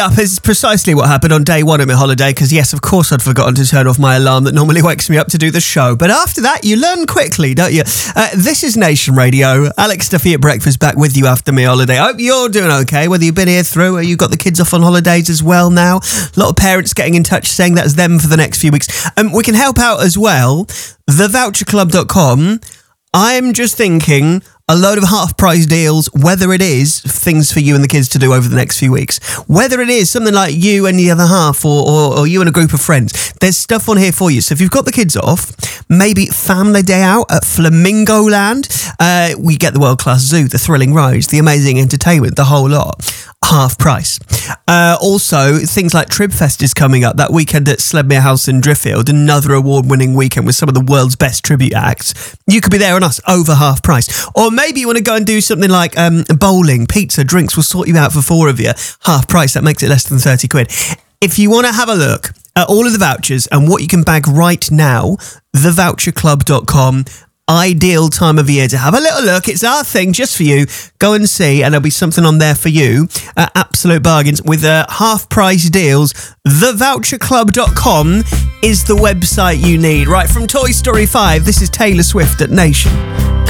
Is precisely what happened on day one of my holiday, because yes, of course I'd forgotten to turn off my alarm that normally wakes me up to do the show. But after that, you learn quickly, don't you? This is Nation Radio. Alex Duffy at breakfast, back with you after my holiday. I hope you're doing okay, whether you've been here through or you've got the kids off on holidays as well now. A lot of parents getting in touch saying that's them for the next few weeks. We can help out as well. TheVoucherClub.com. I'm just thinking a load of half-price deals, whether it is things for you and the kids to do over the next few weeks, whether it is something like you and the other half or you and a group of friends. There's stuff on here for you. So if you've got the kids off, maybe family day out at Flamingo Land. We get the world-class zoo, the thrilling rides, the amazing entertainment, the whole lot. Half price. Also, things like Tribfest is coming up that weekend at Sledmere House in Driffield, another award-winning weekend with some of the world's best tribute acts. You could be there on us over half price. Or maybe you want to go and do something like bowling, pizza, drinks. We'll sort you out for 4 of you. Half price. That makes it less than 30 quid. If you want to have a look at all of the vouchers and what you can bag right now, thevoucherclub.com. Ideal time of year to have a little look. It's our thing just for you. Go and see, and there'll be something on there for you. Absolute bargains with half price deals. TheVoucherClub.com is the website you need. Right, from Toy Story 5, this is Taylor Swift at Nation.